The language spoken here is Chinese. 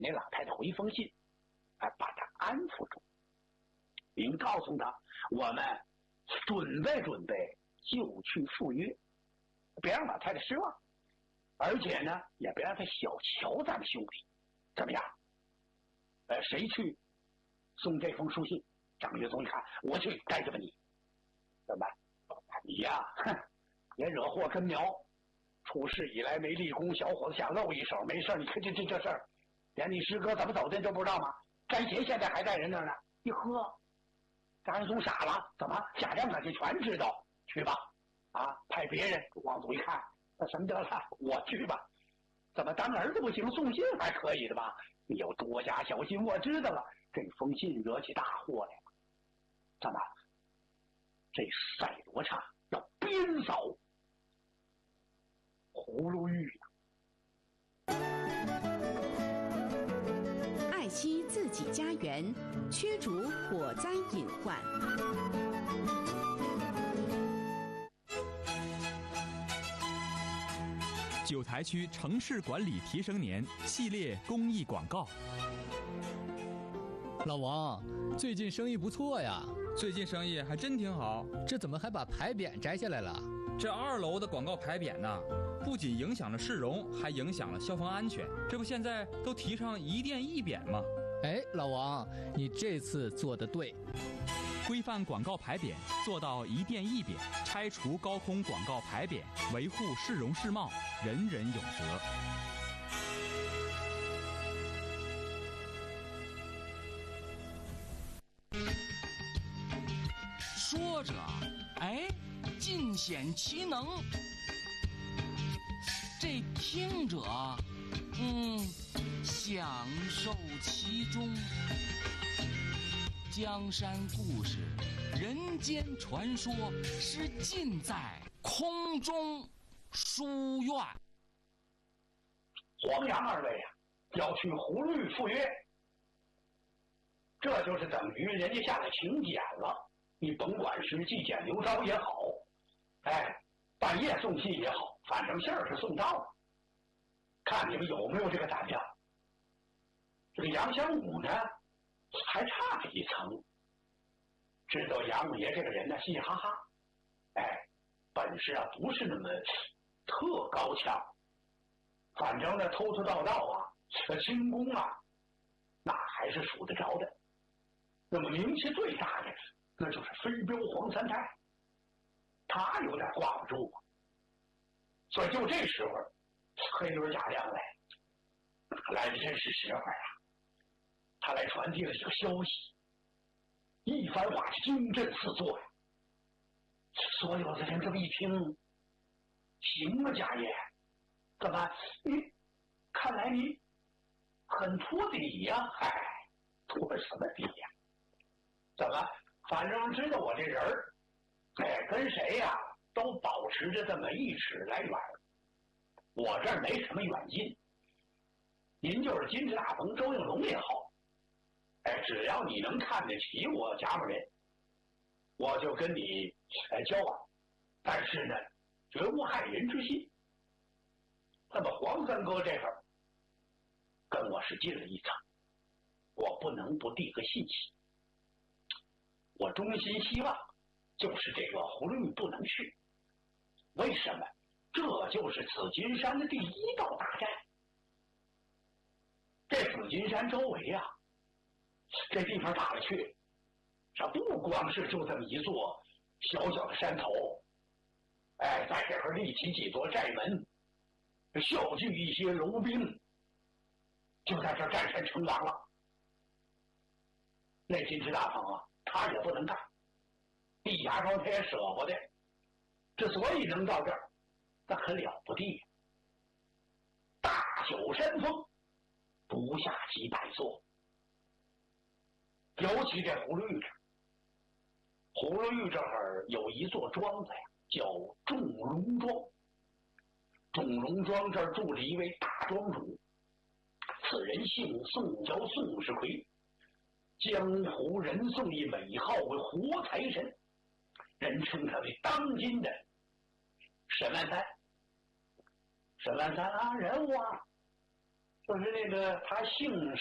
那老太太回封信，把她安抚住，并告诉她我们准备就去赴约，别让老太太失望，而且呢也别让她小瞧咱们兄弟，怎么样？谁去送这封书信？张岳宗一看，我去，该怎么你？怎么办？你呀，也惹祸根苗。出事以来没立功，小伙子想露一手，没事，你看这事儿，连你师哥怎么走的都不知道吗？该钱现在还在人那儿呢。一喝，张岳宗傻了，怎么贾家感情全知道？去吧，派别人。王祖一看，那什么得了，我去吧。怎么当儿子不行，送信还可以的吧？你有多加小心，我知道了。这封信惹起大祸来了，怎么？这赛罗刹要鞭扫葫芦玉呀！ 爱惜自己家园，驱逐火灾隐患。 九台区城市管理提升年系列公益广告。 老王，最近生意不错呀。 最近生意还真挺好。 这怎么还把牌匾摘下来了？ 这2楼的广告牌匾呢，不仅影响了市容，还影响了消防安全。这不现在都提倡一店一匾吗？ 哎，老王，你这次做得对。 规范广告牌匾，做到一店一匾，拆除高空广告牌匾，维护市容市貌，人人有责。 说着，尽显其能；这听者，享受其中。江山故事，人间传说，是尽在空中书院。 黄杨二位要去葫芦玉赴约，这就是等于人家下了请柬了。你甭管是寄简留招也好，半夜送信也好，反正信儿是送到了。看你们有没有这个胆量。这个杨香武呢，还差这一层。知道杨五爷这个人呢，嘻嘻哈哈，本事不是那么特高强，反正呢偷偷道道轻功那还是数得着的。那么名气最大的，那就是飞镖黄三太，他有点挂不住所以就这时候，黑驴贾亮来的真是时候他来传递了这个消息，一番话是惊震四座呀。所有的人这么一听，行吗，贾爷？怎么看来你很托底呀？托什么底呀？怎么？反正知道我这人儿，跟谁都保持着这么1尺来远。我这儿没什么远近。您就是金翅大鹏、周应龙也好，只要你能看得起我家门人，我就跟你交往。但是呢，绝无害人之心。那么黄三哥这份跟我是近了一层，我不能不递个信息。我衷心希望就是这个葫芦玉不能去。为什么？这就是紫金山的第1道大战。这紫金山周围这地方打了去，这不光是就这么一座小小的山头，在这块立起几座寨门，效聚一些楼兵，就在这占山称王了。那金翅大鹏他也不能干，地下庄他也舍不得，之所以能到这儿，那很了不地。大小山峰不下几百座，尤其这葫芦玉这儿，葫芦玉这儿有一座庄子叫众龙庄。众龙庄这儿住着一位大庄主，此人姓宋，叫宋世奎，江湖人送一美号为活财神，人称他为当今的沈万三。沈万三人物就是那个他姓